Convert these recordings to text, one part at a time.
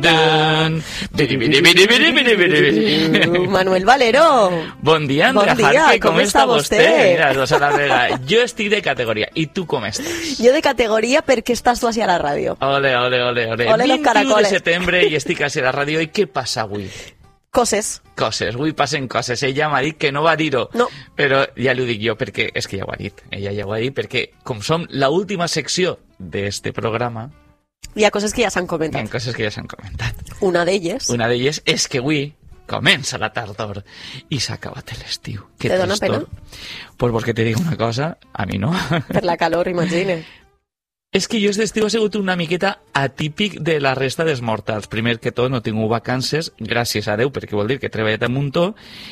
Manuel Valero. Bon dia, Andrea Jarque, com està vostè? Mira, dos a la vega. Jo estic de categoria. I tu com estàs? Jo de categoria perquè estàs tu així a la ràdio. Ole, ole, ole, ole. Ole los 21 caracoles. de setembre i estic així a la ràdio. I què passa avui? Coses. Coses, avui passen coses. Ella m'ha dit que no va dir-ho, No. però ja l'ho dic jo perquè és que ja ho ha dit. Ella ja ho ha dit perquè com som l'última secció d'este programa, Hi ha coses que ja s'han hi ha comentat. coses que ja s'han comentat. Una d'elles... Una d'elles és que avui comença la tardor i s'ha acabat l'estiu. Que Te dona tristor. Pues vos que te digo una cosa, a mi no. Per la calor, imagine. És que jo aquest estiu ha sigut una miqueta atípic de la resta dels mortals. Primer que tot, no he tingut vacances, gràcies a Déu, perquè vol dir que he treballat un muntó,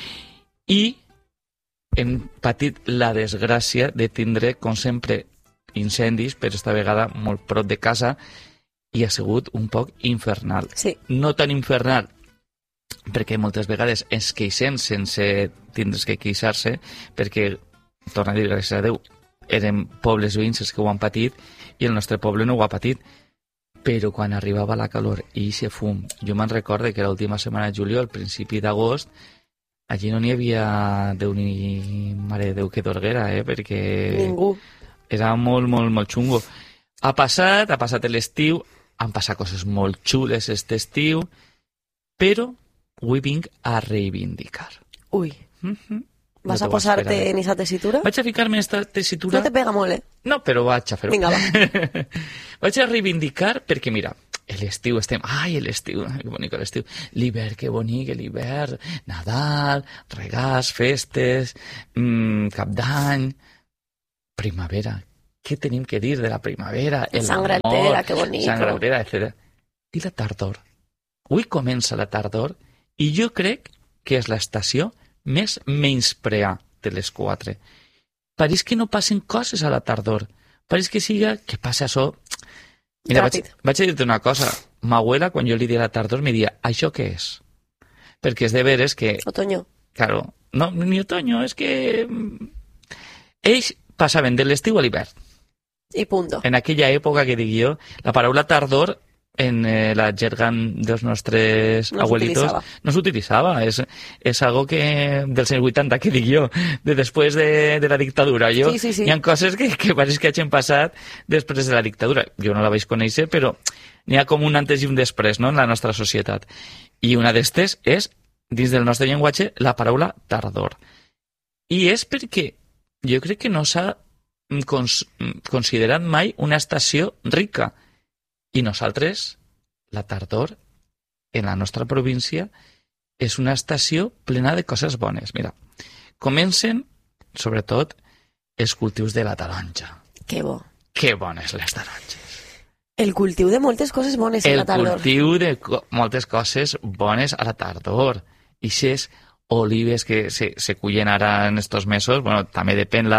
i hem patit la desgràcia de tindre, com sempre, incendis, però esta vegada molt prop de casa, i ha sigut un poc infernal. Sí. No tan infernal, perquè moltes vegades ens queixem sense tindre's que queixar-se, perquè, torna a dir, gràcies a Déu, eren pobles veïns els que ho han patit i el nostre poble no ho ha patit. Però quan arribava la calor i aquest fum, jo me'n recordo que l'última setmana de juliol, al principi d'agost, allí no n'hi havia Déu ni mare de Déu que dorguera, perquè Ningú. era molt, molt, molt xungo. Ha passat l'estiu, han passat coses molt xules aquest estiu, però avui vinc a reivindicar. Ui. Vas No a t'ho posar-te esperava. en esa tessitura? Vaig a ficar-me en esta tessitura... No te pega molt, No, però vaig a fer-ho. Vinga, va. Vaig a reivindicar perquè, mira, l'estiu estem... Ai, l'estiu, que bonic l'estiu. L'hivern, que bonic l'hivern. Nadal, regals, festes, cap d'any... Primavera. Què tenim que dir de la primavera? El Sangratera, amor, que bonico. Sangratera, etc. I la tardor. Avui comença la tardor i jo crec que és l'estació més menysprear de les 4. Pareix que no passen coses a la tardor. Pareix que siga... que passa això... Mira, Ràpid. vaig a dir-te una cosa. Ma abuela, quan jo li dia la tardor, me dia, això què és? Perquè és de veres que... Otoño. Claro, no, ni otoño, és que... Ells passaven de l'estiu a l'hivern. I punto. En aquella època que dic jo, la paraula tardor en la jerga dels nostres No abuelitos s'utilitzava. no s'utilitzava. És algo que dels anys 80, que dic jo, de després de la dictadura. Jo, Sí, sí, sí. Hi ha coses que pareix que hagin passat després de la dictadura. Jo no la vaig conèixer, però n'hi ha com un antes i un després, no?, en la nostra societat. I una d'estes és, dins del nostre llenguatge, la paraula tardor. I és perquè jo crec que no s'ha considerat mai una estació rica. I nosaltres, la tardor, en la nostra província, és una estació plena de coses bones. Mira, comencen, sobretot, els cultius de la taronja. Que bo. Que bones les taronges. El cultiu de moltes coses bones a El la tardor. cultiu de moltes coses bones a la tardor. Ixes olives que se cullen ara en estos mesos, bueno, també depèn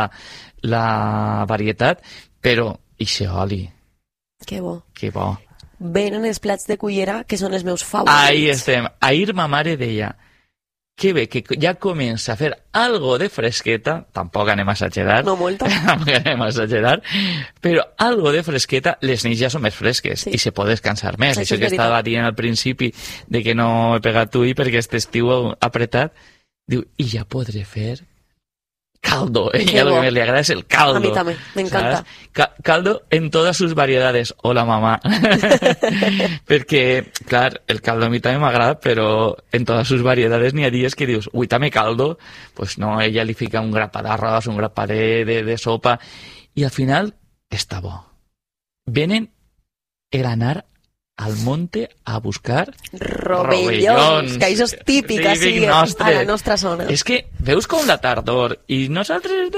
la varietat, però ixe oli, Que bo. que bo. Venen els plats de cullera, que són els meus favorits. Ahí estem. Ahir ma mare deia que bé, que ja comença a fer algo de fresqueta, tampoc anem a exagerar, No molta. tampoc anem a exagerar, però algo de fresqueta, les nits ja són més fresques Sí. i se pot descansar més. Això Això és que veritat. estava dient al principi de que no he pegat ull perquè este estiu apretat, diu, i ja podré fer caldo. Qué Ella lo bo. que més li agrada és el caldo. A mí también, me encanta. ¿Sabes? Caldo en todas sus variedades. Hola, mamá. Perquè, clar, el caldo a mi també m'agrada, però en todas sus variedades n'hi ha dies que dius, ui, també caldo. Pues no, ella li fica un grapa d'arròs, un grapa de sopa, i al final està bo. Venen el anar al monte a buscar Rovellons, que això és típic, així, Típic a nostre. la nostra zona. És que veus com la tardor i nosaltres...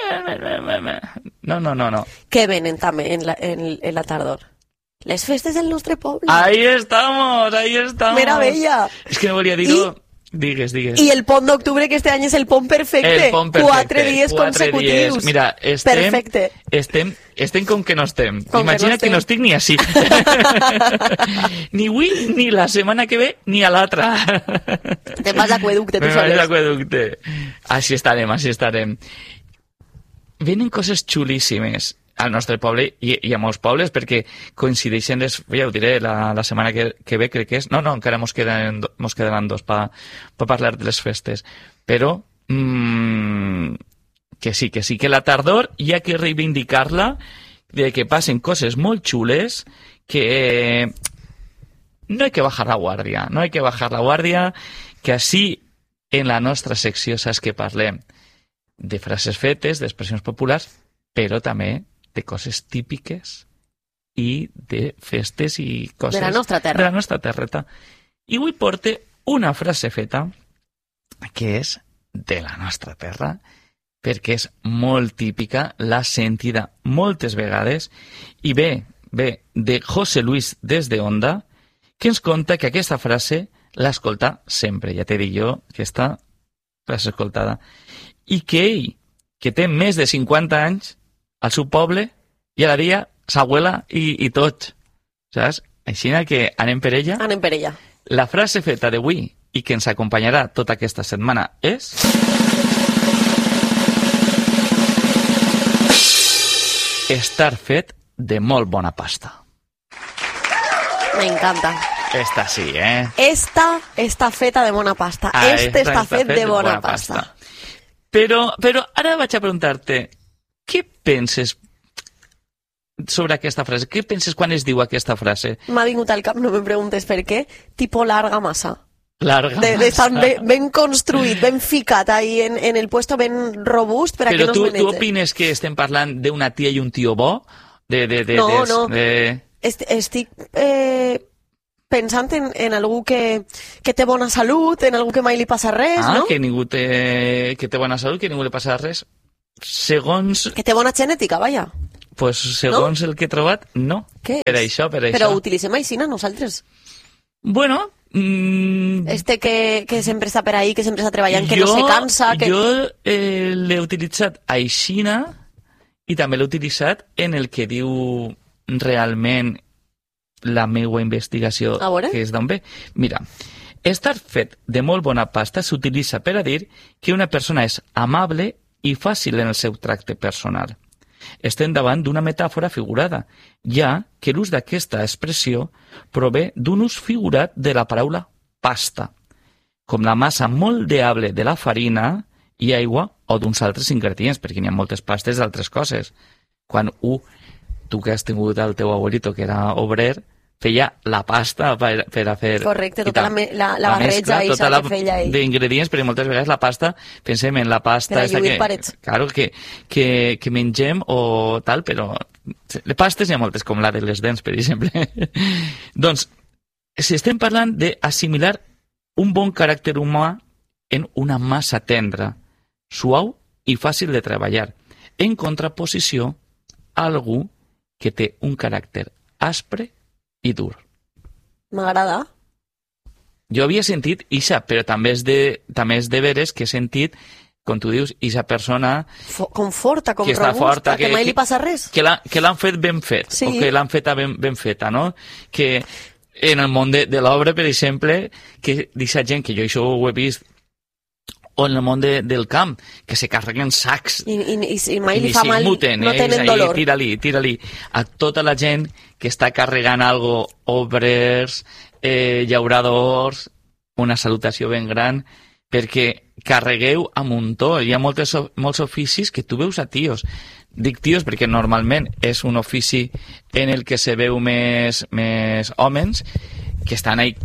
No. Que venen també en la tardor? Les festes del nostre poble. Ahí estamos. Meravella. És que no volia dir-ho. Digues. I el pont d'octubre, que este any és el pont perfecte. El pont perfecte. 4 dies consecutius. Dies. Mira, Perfecte. estem com que no estem. Com Imagina que no estic ni així. Ni avui, ni la setmana que ve, ni a l'altra. Te'n vas d'aqüeducte, tu Me vaig soles. d'aqüeducte. Així estarem. Venen coses xulíssimes. al nostre poble i a molts pobles, perquè coincideixen ja ho diré, la setmana que ve crec que és, no, encara mos quedaran 2 per parlar de les festes, però que sí, que la tardor hi ha que reivindicar-la, de que passen coses molt xules, que no hay que bajar la guàrdia, que així en la nostra secció saps que parlem de frases fetes, d'expressions populars, però també de coses típiques i de festes i coses... De la nostra terra. De la nostra terreta. I avui porte una frase feta que és de la nostra terra, perquè és molt típica, l'ha sentida moltes vegades, i ve de José Luis des de Onda, que ens conta que aquesta frase l'escolta sempre, ja t'he dit jo que aquesta frase escoltada, i que ell, que té més de 50 anys, al seu poble, ja la dia, s'abuela i tot, saps? Així que anem per ella. Anem per ella. La frase feta d'avui i que ens acompanyarà tota aquesta setmana és... estar fet de molt bona pasta. Me encanta. Esta sí, ¿eh? Esta està feta de bona pasta. Este està fet de bona pasta. Però ara vaig a preguntar-te, què penses sobre aquesta frase? Què penses quan es diu aquesta frase? M'ha vingut al cap, no me preguntes per què, tipo larga massa. Larga massa. Estar ben construït, ben ficat ahí en el puesto, ben robust per a que no es menege. Però tu opines que estem parlant d'una tia i un tio bo? No. Estic pensant en algú que té bona salut, en algú que mai li passa res, no? Que té bona salut, que ningú li passa res. Segons... Que té bona genètica, vaja. Pues segons el que he trobat, no. Què és? Per això. Però ho utilitzem així, nosaltres. Bueno... que sempre està per ahí, que sempre està treballant, que no se cansa... Jo l'he utilitzat aixina i també l'he utilitzat en el que diu realment la meva investigació, que és d'on ve. Mira, estar fet de molt bona pasta s'utilitza per a dir que una persona és amable i fàcil en el seu tracte personal. Estem davant d'una metàfora figurada, ja que l'ús d'aquesta expressió prové d'un ús figurat de la paraula pasta, com la massa moldeable de la farina i aigua o d'uns altres ingredients, perquè n'hi ha moltes pastes d'altres coses. Quan tu que has tingut el teu abuelito, que era obrer, feia la pasta per a fer... Correcte, tota la barreja i tota que feia ell. D'ingredients, perquè moltes vegades la pasta, pensem en la pasta... Per a lluir parets. Claro, que mengem o tal, però... De pastes hi ha moltes, com la de les dents, per exemple. Doncs, si estem parlant d'assimilar un bon caràcter humà en una massa tendra, suau i fàcil de treballar, en contraposició a algú que té un caràcter aspre i dur. M'agrada. Jo havia sentit ixa, però també és de veres que he sentit, com tu dius, ixa persona... Com forta, com robusta, que mai li passa res. Que l'han fet ben fet, sí. O que l'han feta ben feta, no? Que en el món de l'obra, per exemple, que d'aquesta gent, que jo això ho he vist, o en el món del camp, que se carreguen sacs i mai li fa mal, no tenen dolor. Tira-li. A tota la gent que està carregant algo, obrers, llauradors, una salutació ben gran, perquè carregueu a muntó. Hi ha molts oficis que tu veus a tios. Dic tios perquè normalment és un ofici en el que se veu més homes que estan ahí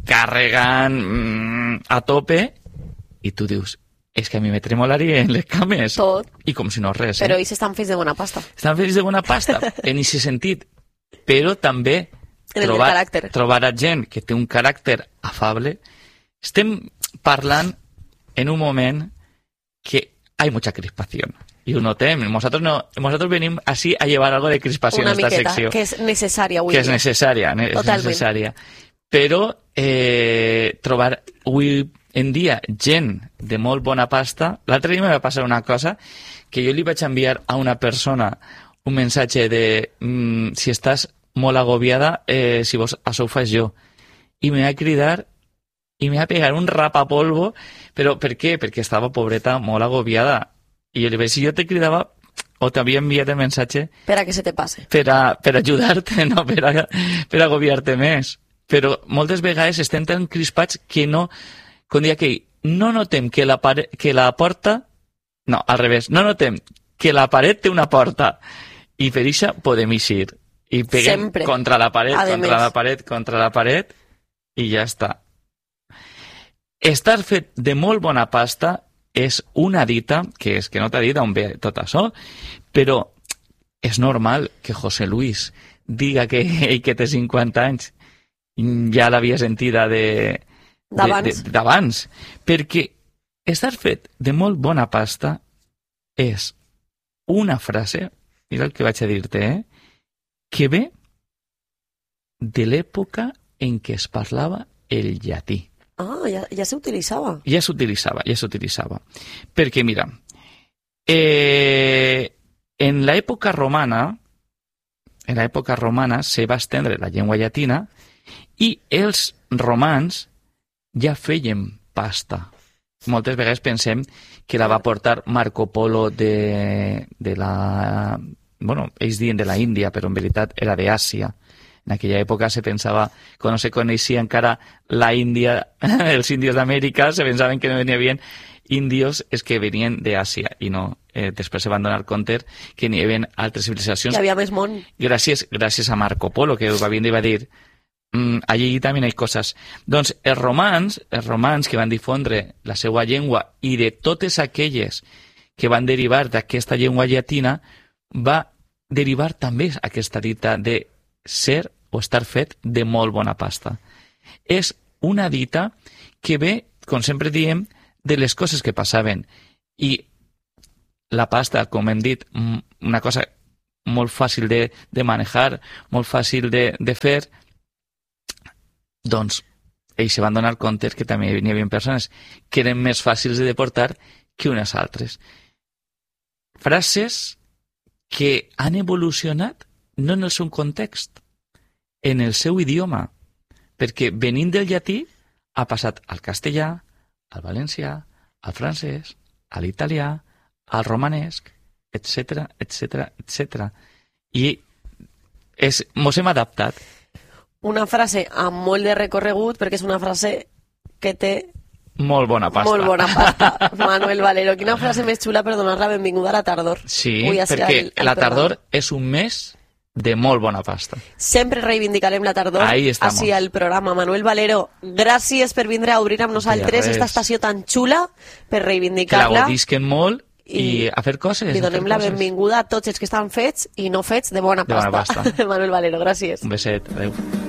carregant a tope i tu dius, és que a mi me tremolaria en les cames. Tot. I com si no res. Però ells estan fets de bona pasta. Estan fets de bona pasta, en aquest sentit. Però també trobar a gent que té un caràcter afable. Estem parlant en un moment que hay mucha crispación. Y uno teme. Nosotros venimos así a llevar algo de crispación a esta secció. Que és necessària avui. Que és necessària. Però trobar avui en dia gent de molt bona pasta... L'altre dia me va passar una cosa que jo li vaig enviar a una persona un missatge de si estàs molt agobiada, si vols, això ho faig jo. I me va cridar i me va pegar un rapapolvo, però per què? Perquè estava pobreta molt agobiada. I jo li vaig dir, si jo te cridava, o t'havia enviat el missatge per a que se te passe. Per ajudar-te, no per agobiar-te més. Però moltes vegades estem tan crispats que no, com dia que no notem que la porta, no, al revés, no notem que la paret té una porta i per això podem eixir i peguem sempre contra la paret i ja està. Estar fet de molt bona pasta és una dita, que és que no t'ha dit on ve tot això, però és normal que José Luis diga que ell que té 50 anys ja l'havia sentida d'abans, perquè estar fet de molt bona pasta és una frase, mira el que vaig a dir-te, que ve de l'època en què es parlava el llatí. Ah, ja s'utilitzava. Ja s'utilitzava. Perquè, mira, en l'època romana se va estendre la llengua llatina i els romans ja feien pasta. Moltes vegades pensem que la va portar Marco Polo de la... Bueno, ells diuen de la Índia, però en veritat era d'Àsia. En aquella època se pensava, quan no se coneixia encara la Índia, els índios d'Amèrica, se pensaven que no venien índios, és que venien d'Àsia, i no. Després se van donar compte que n'hi havia altres civilitzacions. Que havia més món. Gràcies a Marco Polo, que va vindre i va dir allí també hi ha coses. Doncs els romans que van difondre la seva llengua i de totes aquelles que van derivar d'aquesta llengua llatina, va derivar també aquesta dita de ser o estar fet de molt bona pasta. És una dita que ve, com sempre diem, de les coses que passaven. I la pasta, com hem dit, una cosa molt fàcil de manejar, molt fàcil de fer, doncs ells se van donar compte que també hi havia persones que eren més fàcils de deportar que unes altres. Frases que han evolucionat no en el seu context, en el seu idioma, perquè venint del llatí ha passat al castellà, al valencià, al francès, a l'italià, al romanesc, etc. I mos hem adaptat. Una frase amb molt de recorregut, perquè és una frase que té molt bona pasta. Molt bona pasta. Manuel Valero, quina frase més xula per donar la benvinguda a la tardor. Sí, perquè la tardor és un mes de molt bona pasta. Sempre reivindicarem la tardor. Així al programa. Manuel Valero, gràcies per vindre a obrir amb nosaltres esta estació tan xula, per reivindicar-la. Que la gaudisquen molt i a fer coses. Li donem la benvinguda a tots els que estan fets i no fets de bona pasta. De bona pasta. Manuel Valero, gràcies. Un beset, adeu.